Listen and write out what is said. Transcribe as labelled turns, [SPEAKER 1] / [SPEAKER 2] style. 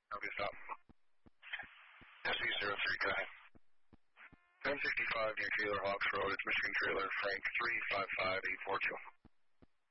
[SPEAKER 1] Okay, stop. SE03, go ahead. 1065 near Taylor Hawks Road. It's Michigan Trailer, Frank 355842.